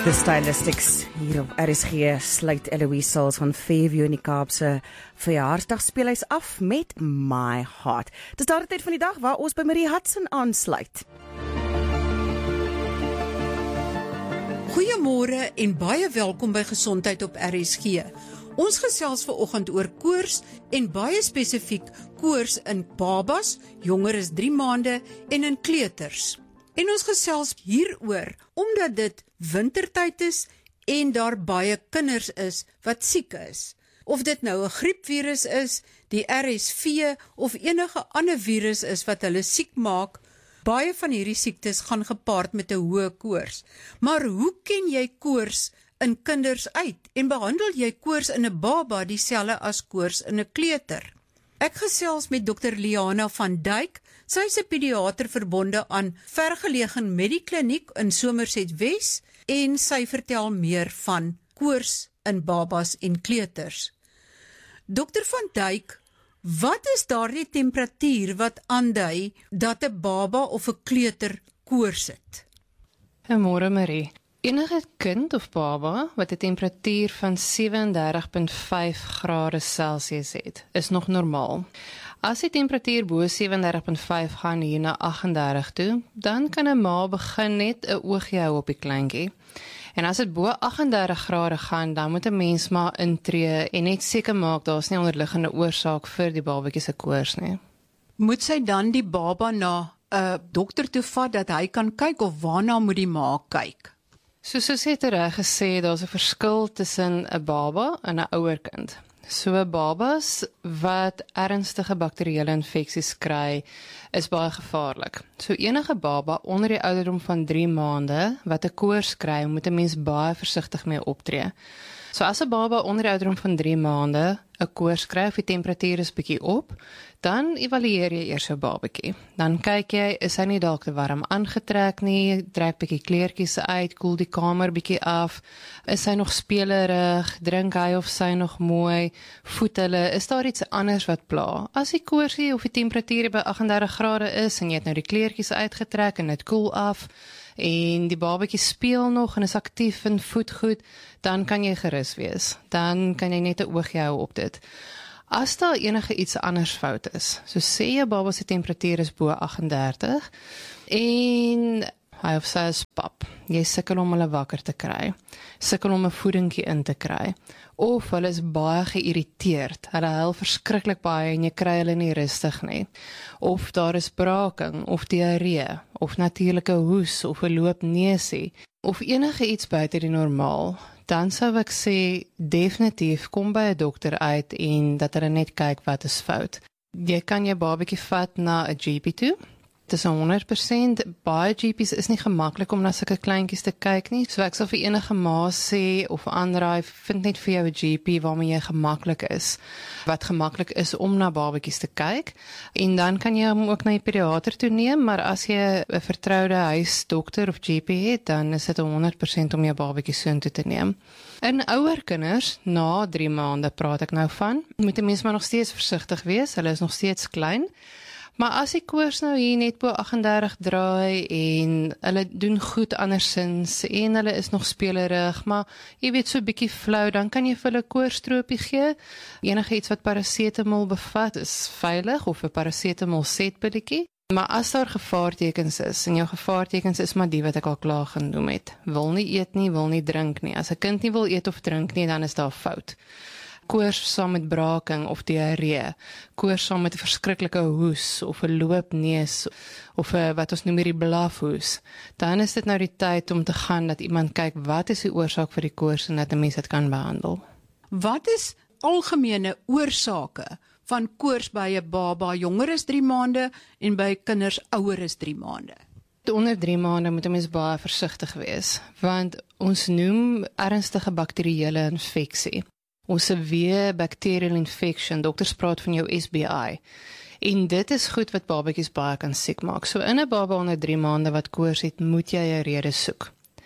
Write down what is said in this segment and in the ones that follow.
The Stylistics hier op RSG sluit Eloise Sauls van Fairview in die Kaapse verjaarsdag speel hy's af met My Heart. Dis daar die tyd van die dag waar ons by Marie Hudson aansluit. Goeiemôre en baie welkom by Gesondheid op RSG. Ons gesels vanoggend oor koors en baie spesifiek koors in babas, jonger as 3 maande en in kleuters. En ons gesels hieroor omdat dit wintertyd is en daar baie kinders is wat siek is. Of dit nou 'n griepvirus is, die RSV of enige ander virus is wat hulle siek maak, baie van hierdie siektes gaan gepaard met 'n hoë koors. Maar hoe ken jy koors in kinders uit en behandel jy koors in 'n baba dieselfde as koors in 'n kleuter? Ek gesels met Dr. Liana van Dijk. Sy is 'n pediater verbonde aan Vergelegen Medikliniek in Somerset Wes en sy vertel meer van koors in babas en kleuters. Dr. van Dijk, wat is daardie temperatuur wat aandui dat 'n baba of 'n kleuter koors het? Goeiemôre Marie. Enige kind of baba wat 'n temperatuur van 37,5 grade Celsius het, is nog normaal. As die temperatuur bo 37,5 gaan hier na 38 toe, dan kan 'n ma begin net 'n oogie hou op die kleintjie. En as dit bo 38 grade gaan, dan moet 'n mens maar intree en net seker maak daar's nie onderliggende oorsaak vir die babatjie se koors nie. Moet sy dan die baba na 'n dokter toe vat dat hy kan kyk of waarna moet die ma kyk? Soos het reg gesê, daar's 'n verskil tussen 'n baba en 'n ouer kind. So babas wat ernstige bakterieële infeksies kry, is baie gevaarlik. So enige baba onder die ouderdom van 3 maande wat 'n koors kry, moet 'n mens baie versigtig mee optree. So as 'n baba onder die ouderdom van 3 maande 'n koors kry of die temperatuur is bietjie op, dan evalueer jy eers jou babatjie. Dan kyk jy, is hy nie dalk te warm aangetrek nie, trek bietjie kleertjies uit, koel die kamer bietjie af, is hy nog spelerig, drink hy of sy nog mooi, voed hulle, is daar iets anders wat pla? As die koorsie of die temperatuur by 38 grade is en jy het nou die kleertjies uitgetrek en dit koel af, en die babatjie speel nog en is aktief en voed goed, dan kan jy gerus wees. Dan kan jy net 'n oogie hou op dit. As daar enige iets anders fout is, so sê jou baba se temperatuur is bo 38 en hy of sy is pap, jy sukkel om hulle wakker te kry, sukkel om 'n voedingkie in te kry, of hulle is baie geïrriteerd, hulle huil verskriklik baie en jy kry hulle nie rustig nie, of daar is braking, of diarree, of natuurlike hoes, of 'n loopneusie, of enige iets buite die normaal, dan sou ek sê, definitief kom by 'n dokter uit en dat hulle net kyk wat is fout. Jy kan jou babatjie vat na 'n GP toe. Dit is 100%, baie GP's is nie gemaklik om na sulke kleintjies te kyk nie, so ek sal vir enige ma sê, of aanraai, vind net vir jou 'n GP waarmee jy gemaklik is, wat gemaklik is om na babatjies te kyk, en dan kan jy hom ook na die pediater toe neem, maar as jy 'n vertroude huisdokter of GP het, dan is dit 100% om jou babatjie soontoe te neem. In ouer kinders, na 3 maande praat ek nou van, moet die mens maar nog steeds versigtig wees, hulle is nog steeds klein, maar as die koors nou hier net bo 38 draai en hulle doen goed andersins en hulle is nog spelerig, maar jy weet so 'n bietjie flou, dan kan jy vir hulle koorsstropie gee. Enige iets wat parasetamol bevat is veilig, of 'n parasetamol setpilletjie. Maar as daar gevaartekens is, en jou gevaartekens is maar die wat ek al klaar genoem het, wil nie eet nie, wil nie drink nie. As 'n kind nie wil eet of drink nie, dan is daar fout. Koors saam met braking of diarree, koors saam met 'n verskriklike hoes of 'n loopneus of 'n wat ons noem hierdie blafhoes, dan is dit nou die tyd om te gaan dat iemand kyk wat is die oorsaak vir die koors en dat 'n mens dit kan behandel. Wat is algemene oorsake van koors by 'n baba jonger as 3 maande en by kinders ouer as 3 maande? Onder 3 maande moet 'n mens baie versigtig wees, want ons noem ernstige bakterieële infeksie. Ons severe bacterial infection, dokters praat van jou SBI. En dit is goed wat babatjies baie kan siek maak. So in 'n baba onder 3 maande wat koors het, moet jy 'n rede soek.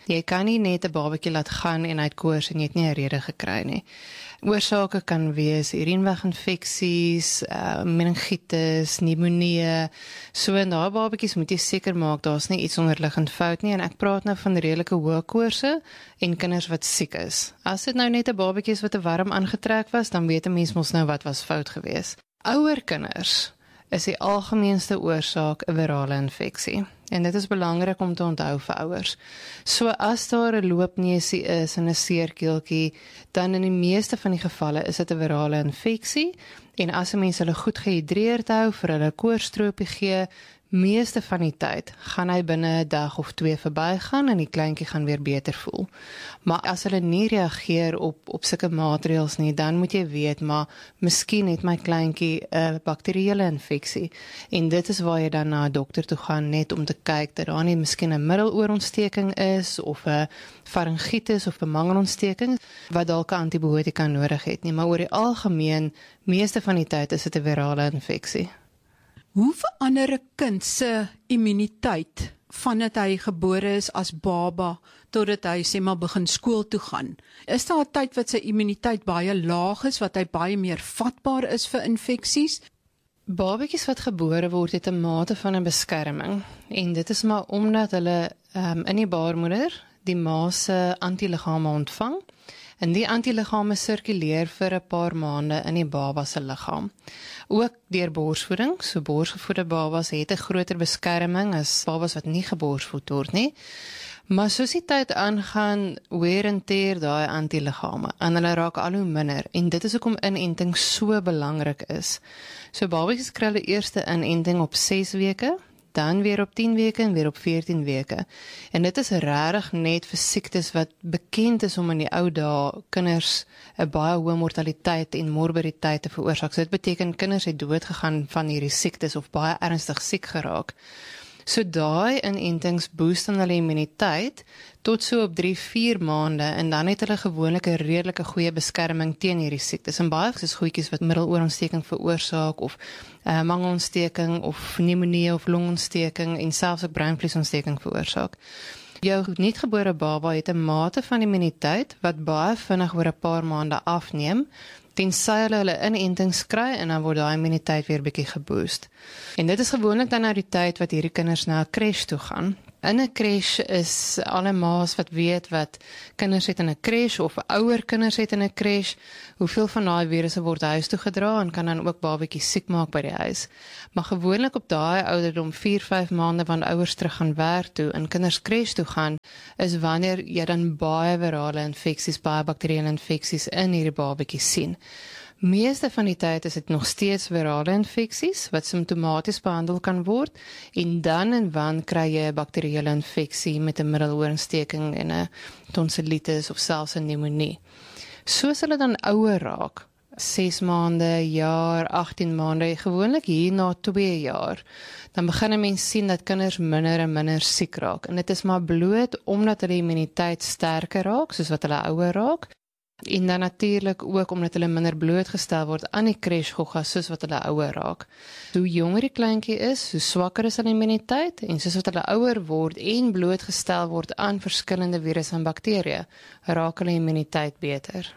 Jy kan nie net 'n babatjie laat gaan en hy het koors en jy het nie 'n rede gekry nie. Oorsake kan wees urineweginfeksies, meningitis, pneumonie. So in daai babatjies moet jy seker maak daar's nie iets onderliggend fout nie, en ek praat nou van redelike hoë koorse en kinders wat siek is. As dit nou net 'n babatjie is wat te warm aangetrek was, dan weet 'n mens mos nou wat was fout gewees. Ouer kinders is die algemeenste oorsaak 'n virale infeksie. En dit is belangrik om te onthou vir ouers. So as daar 'n loopneusie is en 'n seerkeeltjie, dan in die meeste van die gevalle is dit 'n virale infeksie. En as 'n mens hulle goed gehidreerd hou, vir hulle koorsstropie gee, meeste van die tyd gaan hy binne 'n dag of 2 verbygaan en die kleintjie gaan weer beter voel. Maar as hulle nie reageer op sulke maatreëls nie, dan moet jy weet, maar miskien het my kleintjie 'n bakterieële infeksie. En dit is waar jy dan na 'n dokter toe gaan, net om te kyk dat daar nie miskien 'n middeloorontsteking is, of 'n faringitis of 'n mangelontsteking, wat dalk 'n antibiotika nodig het nie. Maar oor die algemeen, meeste van die tyd is dit 'n virale infeksie. Hoe verander 'n kind se immuniteit vandat hy gebore is as baba totdat hy sê maar begin skool toe gaan? Is daar 'n tyd wat sy immuniteit baie laag is, wat hy baie meer vatbaar is vir infeksies? Babatjies wat gebore word het 'n mate van 'n beskerming, en dit is maar omdat hulle in die baarmoeder die ma se antiliggame ontvang, en die antiliggame sirkuleer vir 'n paar maande in die baba se liggaam. Ook deur borsvoeding, so borsgevoede babas het 'n groter beskerming as babas wat nie geborsvoed word nie. Maar soos die tyd aangaan, wear en teer daai antiliggame, en hulle raak al hoe minder, en dit is hoekom inenting so belangrik is. So babatjies kry hulle eerste inenting op 6 weke, dan weer op 10 weke en weer op 14 weke. En dit is regtig net vir siektes wat bekend is om in die ou dae kinders 'n baie hoë mortaliteit en morbiditeit te veroorsaak. So dit beteken kinders het dood gegaan van hierdie siektes of baie ernstig siek geraak. So daai inentings boost dan hulle immuniteit tot so op 3-4 maande, en dan het hulle gewoonlik 'n redelike goeie beskerming teen hierdie siektes. En baie is goedjies wat middeloorontsteking veroorsaak, of mangelontsteking, of pneumonie, of longontsteking, en selfs ook breinvliesontsteking veroorsaak. Jou nuutgebore baba het 'n mate van immuniteit wat baie vinnig oor 'n paar maande afneem, tensy hulle inentings kry, en dan word daai immuniteit weer bietjie geboost. En dit is gewoonlik dan nou die tyd wat hierdie kinders na 'n crash toe gaan. In 'n crash is alle ma's wat weet wat kinders het in 'n crash, of ouer kinders het in 'n crash, hoeveel van daai virusse word huis toe gedra en kan dan ook babatjies siek maak by die huis. Maar gewoonlik op daai ouderdom 4-5 maande wanneer ouers terug gaan werk toe en kinders crash toe gaan, is wanneer jy dan baie virale infeksies, baie bakterieële infeksies in hierdie babatjies sien. Meeste van die tyd is dit nog steeds virale infeksies wat simptomaties behandel kan word, en dan en wan kry jy 'n bakterieële infeksie met 'n middeloorontsteking en 'n tonsillitis of selfs 'n pneumonie. Soos hulle dan ouer raak, 6 maande, jaar, 18 maande, gewoonlik hier na 2 jaar, dan begin 'n mens sien dat kinders minder en minder siek raak. En dit is maar bloot omdat hulle immuniteit sterker raak, soos wat hulle ouer raak, en dan natuurlik ook omdat hulle minder blootgestel word aan die crashgogga soos wat hulle ouer raak. Hoe jonger die kleintjie is, hoe swakker is hulle immuniteit, en soos wat hulle ouer word en blootgestel word aan verskillende virusse en bakterieë, raak hulle immuniteit beter.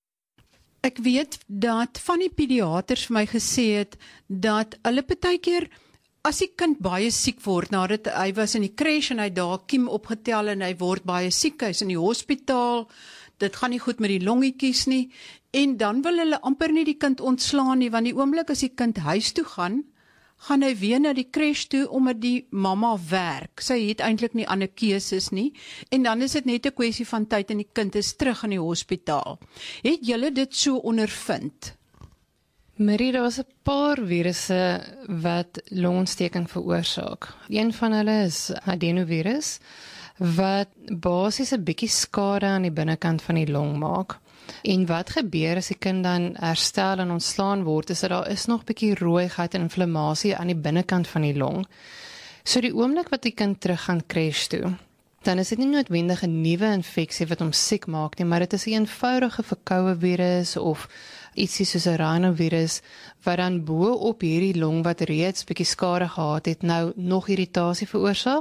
Ek weet dat van die pediaters vir my gesê het, dat hulle partykeer, as die kind baie siek word, nadat hy was in die crash en hy daar kiem opgetel en hy word baie siek, hy is in die hospitaal, dit gaan nie goed met die longetjies nie, en dan wil hulle amper nie die kind ontslaan nie, want die oomblik as die kind huis toe gaan hy weer na die crash toe, omdat die mamma werk. Sy het eintlik nie ander keuses nie, en dan is dit net 'n kwessie van tyd en die kind is terug in die hospitaal. Het julle dit so ondervind? Marie, daar was 'n paar virusse wat longontsteking veroorsaak. Een van hulle is adenovirus, wat basies 'n bietjie skade aan die binnekant van die long maak. En wat gebeur as die kind dan herstel en ontslaan word, is dat daar is nog bietjie rooiheid en inflammasie aan die binnekant van die long. So die oomblik wat die kind terug gaan crash toe, dan is dit nie noodwendig 'n nuwe infeksie wat hom siek maak nie, maar dit is 'n eenvoudige verkoue virus of ietsie soos 'n rhinovirus, wat dan bo op hierdie long wat reeds bietjie skade gehad het, nou nog irritasie veroorsaak,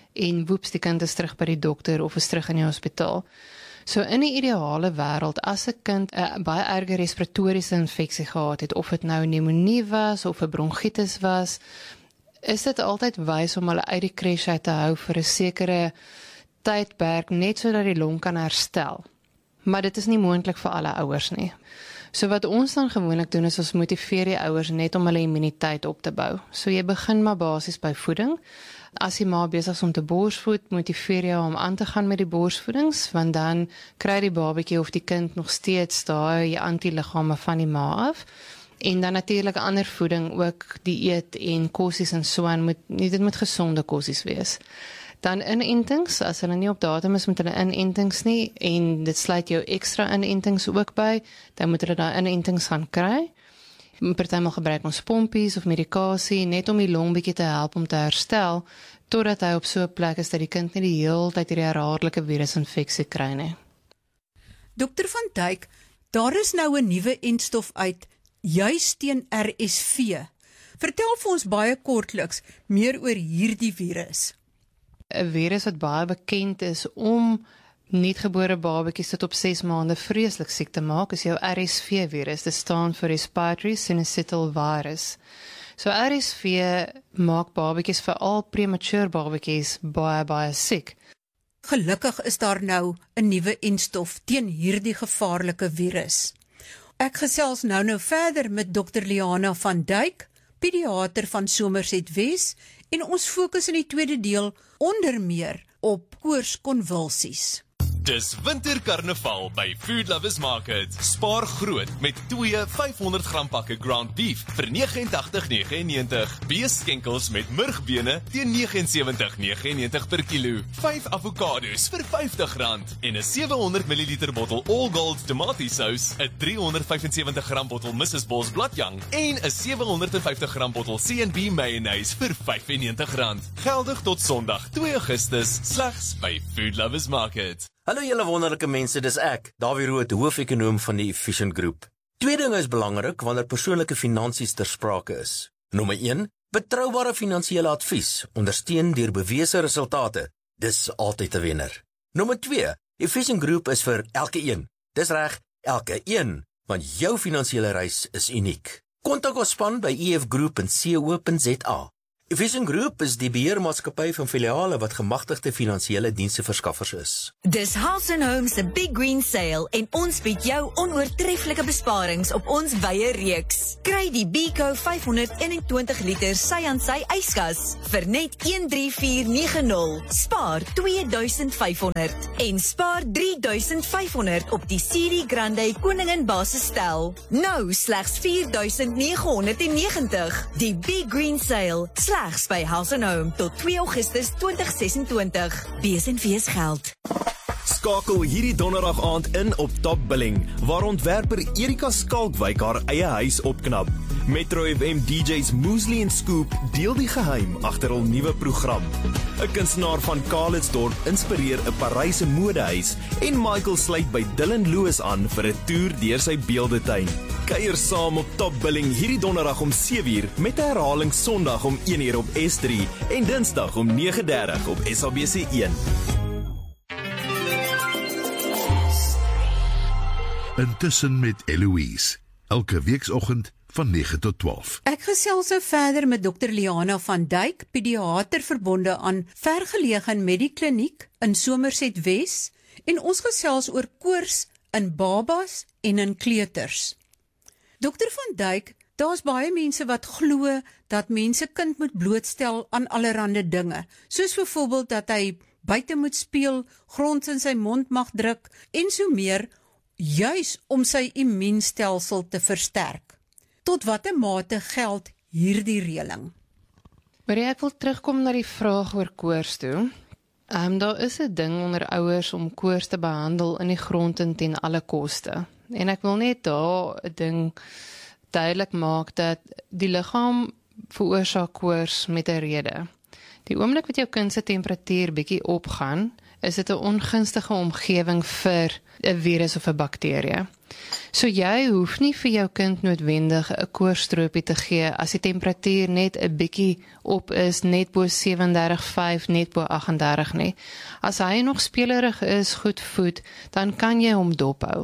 en woeps, die kind is terug by die dokter of is terug in die hospitaal. So in die ideale wêreld, as 'n kind 'n baie erge respiratoriese infeksie gehad het, of dit nou pneumonie was of 'n bronkietis was, is dit altyd wys om hulle uit die crash uit te hou vir 'n sekere tydperk, net sodat die long kan herstel. Maar dit is nie moontlik vir alle ouers nie. So wat ons dan gewoonlik doen is ons motiveer die ouers net om hulle immuniteit op te bou. So jy begin maar basies by voeding. As die ma besig is om te borsvoed, motiveer jy om aan te gaan met die borsvoedings, want dan kry die babatjie of die kind nog steeds daai antiliggame van die ma af. En dan natuurlik ander voeding, ook dieet en kossies en so aan, dit moet gesonde kossies wees. Dan inentings, as hulle nie op datum is met hulle inentings nie, en dit sluit jou ekstra inentings ook by, dan moet hulle daai inentings gaan kry. Partymal gebruik ons pompies of medikasie, net om die long bietjie te help om te herstel, totdat hy op so 'n plek is dat die kind nie die hele tyd hierdie herhaaldelike virusinfeksie kry nie. Dr. van Dijk, daar is nou 'n nuwe entstof uit, juis teen RSV. Vertel vir ons baie kortliks meer oor hierdie virus. 'n Virus wat baie bekend is om nuutgebore babatjies tot op 6 maande vreeslik siek te maak, is jou RSV-virus. Dit staan vir Respiratory Syncytial Virus. So RSV maak babatjies, veral premature babatjies, baie siek. Gelukkig is daar nou 'n nuwe entstof teen hierdie gevaarlike virus. Ek gesels nou verder met Dr. Liana van Dijk, pediater van Somerset Wes, en ons fokus in die tweede deel onder meer op koorskonvulsies. Dis winterkarnaval by Food Lovers Market. Spaar groot met 2 500 gram pakke ground beef vir R89.99. Beeskenkels met murgbene teen R79.99 per kilo. 5 avokados vir R50 en 'n 700 ml bottel All Gold tomatiesous, 'n 375 gram bottel Mrs. Bos bladjang en 'n 750 gram bottel C&B mayonnaise vir R95. Geldig tot Sondag 2 Augustus slegs by Food Lovers Market. Hallo julle wonderlike mense, dis ek, Dawie Rood, hoofekonoom van die Efficient Group. 2 dinge is belangrik wanneer persoonlike finansies ter sprake is. Nommer 1, betroubare finansiële advies, ondersteun deur bewese resultate. Dis altyd 'n wenner. Nommer 2, Efficient Group is vir elke een. Dis reg, elke een, want jou finansiële reis is uniek. Kontak ons span by efgroup.co.za. Efficient Group is die beheermaatskappy van filiale wat gemagtigde finansiële diensteverskaffers is. Dis House & Home se Big Green Sale en ons bied jou onoortreffelike besparings op ons wye reeks. Kry die Beko 521 liter sy-aan-sy yskas vir net R13490. Spaar R2500 en spaar R3500 op die CD Grande Koningin basisstel. Nou slegs R4990. Die Big Green Sale slegs by House & Home tot 2 Augustus 2026. BSNV's geld. Skakel hierdie donderdag aand in op Top Billing, waar ontwerper Erika Skalkwyk haar eie huis opknap. Metro FM DJ's Moosli en Scoop deel die geheim agter hul nuwe program. 'n Kunstenaar van Kalitsdorp inspireer 'n Paryse modehuis en Michael sluit by Dylan Lewis aan vir 'n toer deur sy beeldetuin. Kuier saam op Top Billing hierdie donderdag om 7uur met 'n herhaling Sondag om 1uur op S3 en Dinsdag om 9:30 op SABC1. Intussen met Eloise, elke weekoggend van 9 tot 12. Ek gesels nou verder met Dr. Liana van Dijk, pediater verbonde aan Vergeleë Medikliniek in Somerset Wes, en ons gesels oor koors in babas en in kleuters. Dr. van Dijk, daar's baie mense wat glo dat mense kind moet blootstel aan allerlei dinge, soos byvoorbeeld dat hy buite moet speel, grond in sy mond mag druk en so meer, juis om sy immuunstelsel te versterk. Tot watter mate geld hierdie reëling? Maar ek wil terugkom na die vraag oor koors toe. Daar is 'n ding onder ouers om koors te behandel in die grond en ten alle koste. En ek wil net daar 'n ding duidelik maak dat die liggaam veroorsaak koors met 'n rede. Die oomblik wat jou kind se temperatuur bietjie opgaan, is dit 'n ongunstige omgewing vir 'n virus of 'n bakterie. So jy hoef nie vir jou kind noodwendig 'n koorstroopie te gee as die temperatuur net 'n bietjie op is, net bo 37,5, net bo 38 nie. As hy nog spelerig is, goed voed, dan kan jy hom dophou.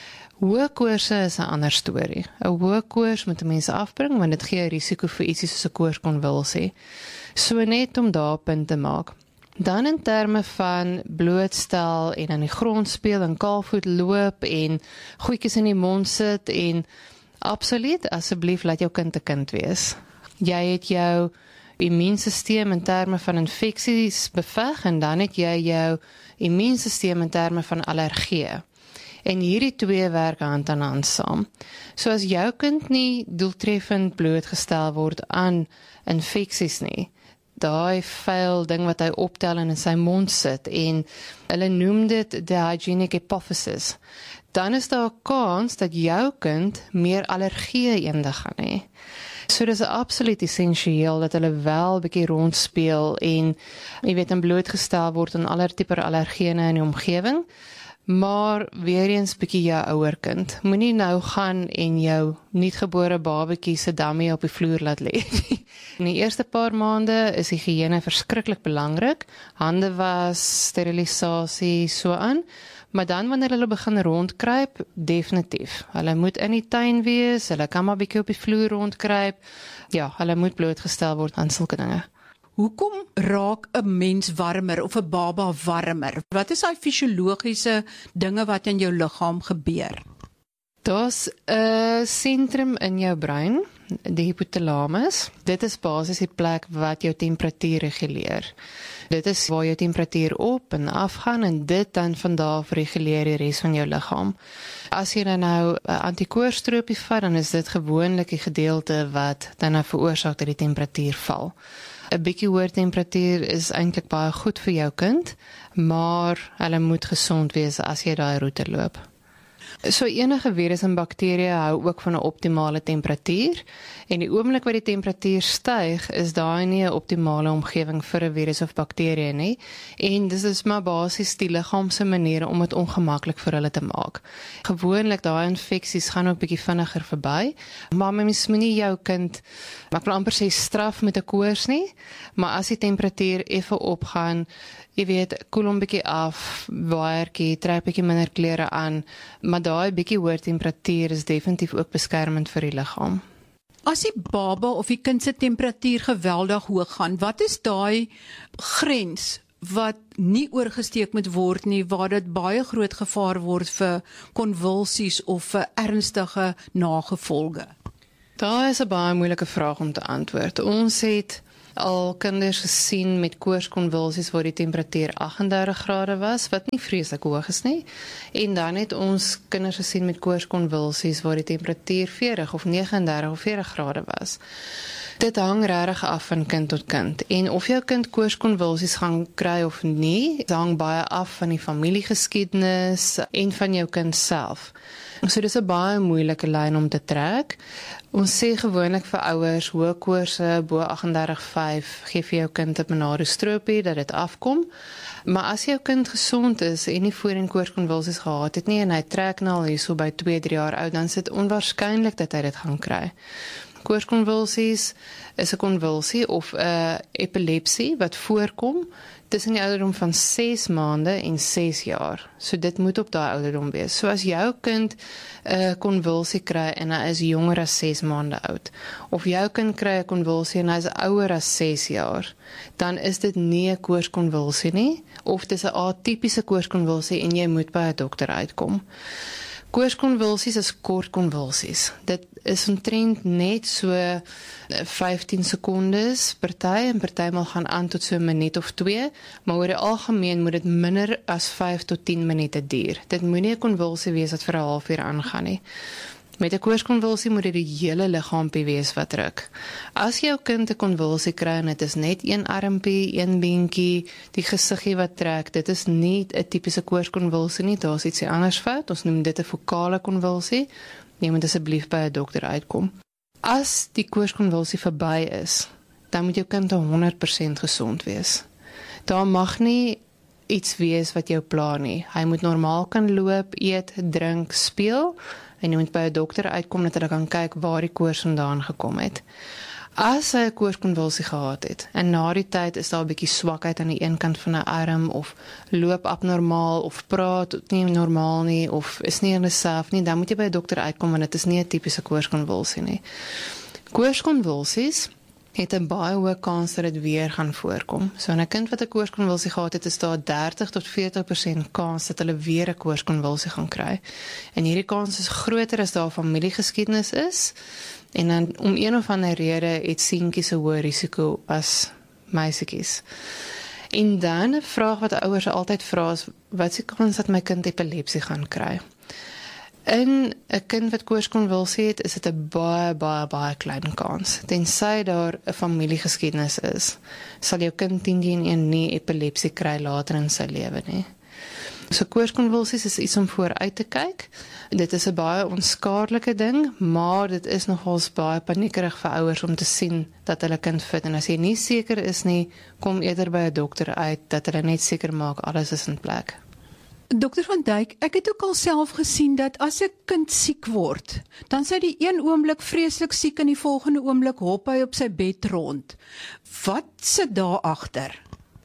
Hoë koorse is 'n ander storie. 'n Hoë koors moet mense afbring, want dit gee 'n risiko vir ietsie soos 'n koorskonvulsie. So net om daar 'n punt te maak. Dan in terme van blootstel en aan die grond speel en kaalvoet loop en goedjies in die mond sit en absoluut, asseblief laat jou kind 'n kind wees. Jy het jou immuunstelsel in terme van infeksies beveg en dan het jy jou immuunstelsel in terme van allergie. En hierdie twee werk hand aan hand saam. So as jou kind nie doeltreffend blootgestel word aan infeksies nie, daai vuil ding wat hy optel en in sy mond sit en hulle noem dit the hygienic hypothesis, dan is daar 'n kans dat jou kind meer allergie eendag gaan hê. So dis absoluut essensieel dat hulle wel 'n bietjie rondspeel en jy weet en blootgestel word aan aller tipe allergene in die omgewing. Maar weer eens bietjie jou ouer kind. Moenie nou gaan en jou nuutgebore babatjie se dammie op die vloer laat lê. In die eerste paar maande is higiëne verskriklik belangrik. Hande was, sterilisasie, so aan. Maar dan wanneer hulle begin rondkruip, definitief. Hulle moet in die tuin wees, hulle kan maar bietjie op die vloer rondkruip. Ja, hulle moet blootgestel word aan sulke dinge. Hoekom raak 'n mens warmer of 'n baba warmer? Wat is daai fisiologiese dinge wat in jou liggaam gebeur? Daar's 'n sentrum in jou brein, die hypothalamus. Dit is basies die plek wat jou temperatuur reguleer. Dit is waar jou temperatuur op en af gaan en dit dan van daar af reguleer die res van jou liggaam. As jy dan nou 'n antikoorstroopie vat, dan is dit gewoonlik die gedeelte wat dan nou veroorsaak dat die temperatuur val. 'n bietjie hoër temperatuur is eintlik baie goed vir jou kind, maar hulle moet gesond wees as jy daai roete loop. So enige virus en bakterieë hou ook van 'n optimale temperatuur en die oomblik wat die temperatuur styg, is daai nie 'n optimale omgewing vir 'n virus of bakterie nie en dis is maar basies die liggaam se maniere om dit ongemaklik vir hulle te maak. Gewoonlik daai infeksies gaan ook bietjie vinniger verby, maar mens moenie jou kind, ek wil amper sê straf met 'n koors nie, maar as die temperatuur effe opgaan, jy weet, koel hom bietjie af, waaiertjie, trek bietjie minder klere aan, maar daai bietjie hoër temperatuur is definitief ook beskermend vir die liggaam. As die baba of die kind se temperatuur geweldig hoog gaan, wat is daai grens wat nie oorgesteek moet word nie, waar dit baie groot gevaar word vir konvulsies of vir ernstige nagevolge? Daar is 'n baie moeilike vraag om te antwoord. Ons het al kinders gesien met koorskonvulsies waar die temperatuur 38 grade was, wat nie vreeslik hoog is nie. En dan het ons kinders gesien met koorskonvulsies waar die temperatuur 40 of 39 of 40 grade was. Dit hang regtig af van kind tot kind. En of jou kind koorskonvulsies gaan kry of nie, hang baie af van die familiegeskiedenis en van jou kind self. So dis 'n baie moeilike lyn om te trek. Ons sê gewoonlik vir ouers, hoë koorse bo 38,5, gee vir jou kind 'n Benadryl-stroopie dat dit afkom. Maar as jou kind gesond is en nie voorheen koorskonvulsies gehad het nie en hy trek nou al hierso by 2-3 jaar oud, dan is dit onwaarskynlik dat hy dit gaan kry. Koorskonvulsies is 'n konvulsie of 'n epilepsie wat voorkom tussen die ouderdom van 6 maande en 6 jaar. So dit moet op daai ouderdom wees. So as jou kind 'n konvulsie kry en hy is jonger as 6 maande oud, of jou kind kry 'n konvulsie en hy is ouer as 6 jaar, dan is dit nie 'n koorskonvulsie nie, of dis 'n atipiese koorskonvulsie en jy moet by 'n dokter uitkom. Koorskonvulsies is kort konvulsies. Dit is omtrent net so 15 sekondes party en partymal gaan aan tot so 'n minuut of 2, maar oor die algemeen moet dit minder as 5 tot 10 minute duur. Dit moenie 'n konvulsie wees wat vir 'n halfuur aangaan nie. Met 'n koorskonvulsie moet dit die hele liggaampie wees wat druk. As jou kind 'n konvulsie kry en dit is net een armpie, een beentjie, die gesiggie wat trek, dit is nie 'n tipiese koorskonvulsie nie, daar is iets anders fout. Ons noem dit 'n fokale konvulsie. Jy moet asseblief by 'n dokter uitkom. As die koorskonvulsie verby is, dan moet jou kind 100% gesond wees. Daar mag nie iets wees wat jou pla nie. Hy moet normaal kan loop, eet, drink, speel en jy moet by 'n dokter uitkom dat hulle kan kyk waar die koors vandaan gekom het. As hy 'n koorskonvulsie gehad het en na die tyd is daar 'n bietjie swakheid aan die een kant van 'n arm of loop abnormaal of praat nie normaal nie of is nie in homself nie, dan moet jy by 'n dokter uitkom want dit is nie 'n tipiese koorskonvulsie nie. Koorskonvulsies het 'n baie hoë kans dat dit weer gaan voorkom. So in 'n kind wat 'n koorskonvulsie gehad het, is daar 30 tot 40% kans dat hulle weer 'n koorskonvulsie gaan kry. En hierdie kans is groter as daar familiegeskiedenis is. En dan om een of ander rede het seentjies 'n hoër risiko as meisietjies. En dan 'n vraag wat ouers altyd vra is, wat is die kans dat my kind epilepsie gaan kry? In 'n kind wat koorskonvulsie het, is dit 'n baie klein kans. Tensy daar 'n familiegeskiedenis is, sal jou kind 10-1 nie epilepsie kry later in sy lewe nie. So koorskonvulsies is iets om vooruit te kyk. Dit is 'n baie onskadelike ding, maar dit is nogals baie paniekerig vir ouers om te sien dat hulle kind fit. En as jy nie seker is nie, kom eerder by 'n dokter uit, dat hulle net seker maak alles is in plek. Dr. van Dijk, ek het ook al self gesien dat as 'n kind siek word, dan sy die een oomblik vreeslik siek en die volgende oomblik hop hy op sy bed rond. Wat sit daar agter?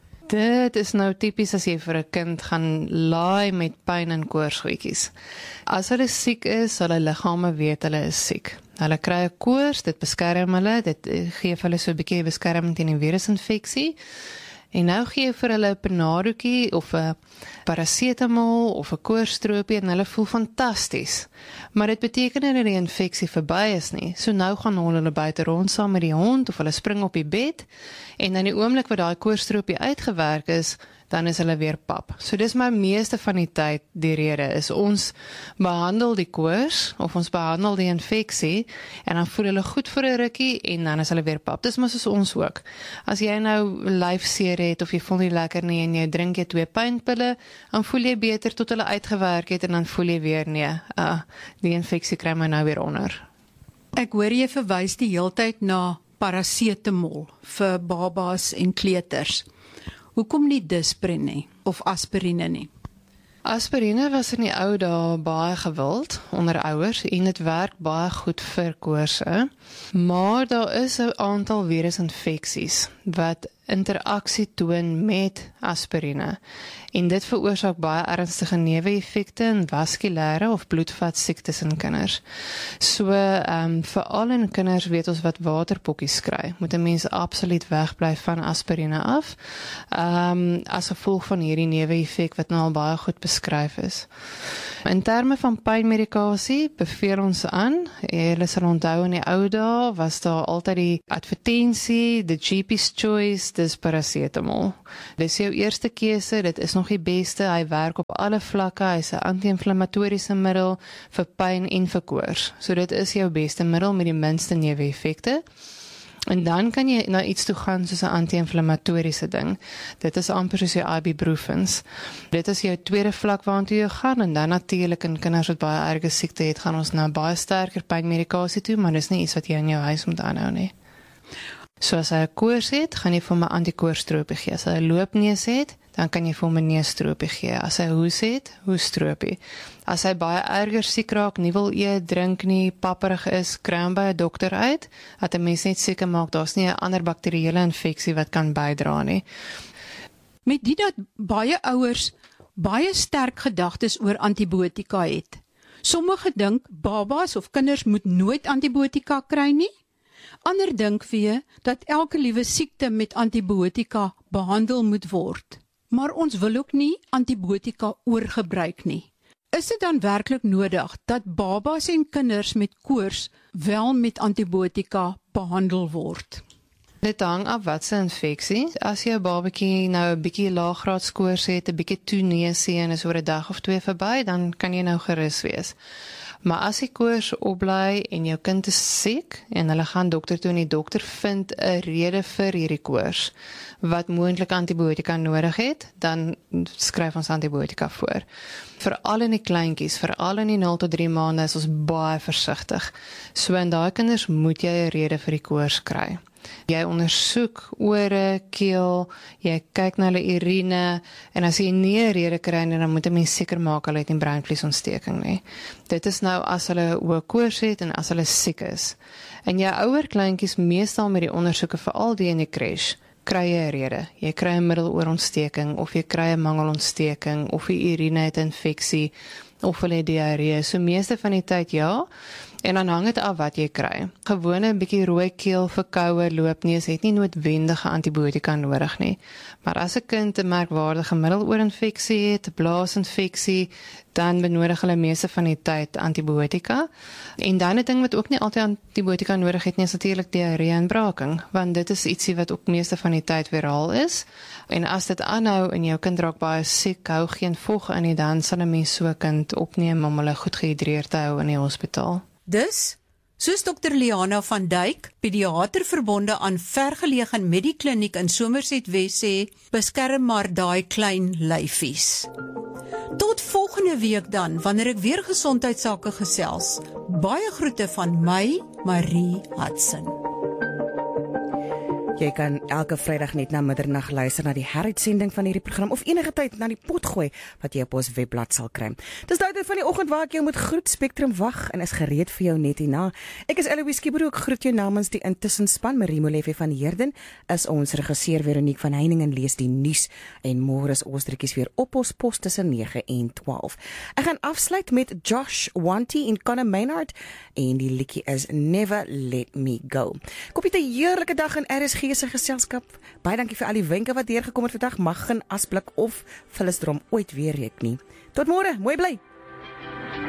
Dit is nou tipies as jy vir 'n kind gaan laai met pyn en koorsgoedjies. As hulle siek is, sal hulle liggame weet hulle is siek. Hulle kry 'n koors, dit beskerm hulle, dit gee vir hulle so 'n bietjie beskerming teen 'n virusinfeksie. En nou gee jy vir hulle 'n Panadoetjie of 'n parasetamol of 'n koorsstropie en hulle voel fantasties. Maar dit beteken nie dat die infeksie verby is nie. So nou gaan hulle buite rond saam met die hond of hulle spring op die bed en dan die oomblik wat daai koorsstropie uitgewerk is, dan is hulle weer pap. So dis maar meeste van die tyd die rede is ons behandel die koors of ons behandel die infeksie en dan voel hulle goed vir 'n rukkie en dan is hulle weer pap. Dis maar soos ons ook. As jy nou lyfseer het of jy voel nie lekker nie en jy drink jy 2 pynpille, dan voel jy beter tot hulle uitgewerk het en dan voel jy weer nee, die infeksie kry my nou weer onder. Ek hoor jy verwys die heeltyd na parasetamol vir babas en kleuters. Hoekom nie Disprin nie of aspirine nie? Aspirine was in die ou dae baie gewild onder ouers en dit werk baie goed vir koorse, maar daar is 'n aantal virusinfeksies wat interaksie toon met aspirine en dit veroorsaak baie ernstige neeweffekte en vaskulêre of bloedvatsiektes in kinders. So veral in kinders weet ons wat waterpokkies kry, moet 'n mens absoluut wegbly van aspirine af, as gevolg van hierdie neeweffek wat nou al baie goed beskryf is. In terme van pynmedikasie beveel ons aan, julle sal onthou in die ou dae was daar altyd die advertensie, the GP's choice, dis parasetamol. Dis jou eerste keuse, dit is nog die beste, hy werk op alle vlakke, hy's 'n anti-inflammatoriese middel vir pyn en vir koors. So dit is jou beste middel met die minste neeweffekte. En dan kan jy na iets toe gaan soos 'n anti-inflammatoriese ding. Dit is amper soos jou ibuprofens. Dit is jou tweede vlak waartoe jy gaan en dan natuurlik in kinders wat baie erge siekte het, gaan ons na baie sterker pynmedikasie toe, maar dis nie iets wat jy in jou huis moet aanhou nie. So as hy 'n koors het, gaan jy vir hom 'n antikoorsstropie gee. As hy 'n loopneus het, dan kan jy vir hom 'n neusstropie gee. As hy hoes het, hoesstropie. As hy baie erger siek raak, nie wil eet, drink nie, papperig is, kry hom by 'n dokter uit, dat 'n mens net seker maak daar's nie 'n ander bakterieële infeksie wat kan bydra nie. Met dit dat baie ouers baie sterk gedagtes oor antibiotika het. Sommige dink babas of kinders moet nooit antibiotika kry nie. Ander dink weer dat elke liewe siekte met antibiotika behandel moet word. Maar ons wil ook nie antibiotika oorgebruik nie. Is dit dan werklik nodig dat babas en kinders met koors wel met antibiotika behandel word? Dit hang af wat se infeksie. As jou babatjie nou 'n bietjie laaggraad koors het, 'n bietjie toenesie en is oor 'n dag of 2 verby, dan kan jy nou gerus wees. Maar as die koors opbly en jou kind is siek en hulle gaan dokter toe en die dokter vind 'n rede vir hierdie koors wat moontlik antibiotika nodig het, dan skryf ons antibiotika voor. Veral in die kleintjies, veral in die 0 tot 3 maande is ons baie versigtig. So in daai kinders moet jy 'n rede vir die koors kry. Jy ondersoek ore, keel, jy kyk na hulle urine, en as jy nie 'n rede kry nie, dan moet 'n mens seker maak hulle het nie breinvliesontsteking nie. Dit is nou as hulle hoë koors het en as hulle siek is. En jou ouer kleintjies meestal met die ondersoeke, veral die in die crash, kry jy 'n rede. Jy kry 'n middeloorontsteking, of jy kry 'n mangelontsteking, of die urine het infeksie, of hulle het diarree. So meeste van die tyd ja, en dan hang dit af wat jy kry. Gewone bietjie rooi keel, verkoue, loopneus het nie noodwendige antibiotika nodig nie. Maar as 'n kind 'n merkwaardige middeloorinfeksie het, 'n blaasinfeksie, dan benodig hulle meeste van die tyd antibiotika. En dan 'n ding wat ook nie altyd antibiotika nodig het nie, is natuurlik diarree en braking, want dit is ietsie wat ook meeste van die tyd viraal is. En as dit aanhou en jou kind raak baie siek, hou geen vog in nie, dan sal 'n mens so 'n kind opneem om hulle goed gehidreerd te hou in die hospitaal. Dus, soos Dr. Liana van Dijk, pediater verbonde aan Vergelegen Medikliniek in Somerset Wes sê, beskerm maar daai klein lyfies. Tot volgende week dan, wanneer ek weer gesondheidsake gesels. Baie groete van my, Marie Hudson. Jy kan elke Vrydag net na middernag luister na die heruitsending van hierdie program of enige tyd na die pot gooi wat jy op ons webblad sal kry. Dis daai tyd van die oggend waar ek jou moet groet. Spectrum wag en is gereed vir jou net hierna. Ek is Eloise Skibero, ek groet jou namens die intussen span. Marie Molefe van Heerden is ons regisseur, Veronique van Heiningen lees die nuus en môre is Oostritjies weer op ons pos tussen 9 en 12. Ek gaan afsluit met Josh Wanty en Conor Maynard en die liedjie is Never Let Me Go. Koop jy 'n heerlike dag in RSG se geselskap. Baie dankie vir al die wenke wat deurgekom het vandag. Mag geen asblik of vullisdrom ooit weer reuk nie. Tot môre, mooi bly.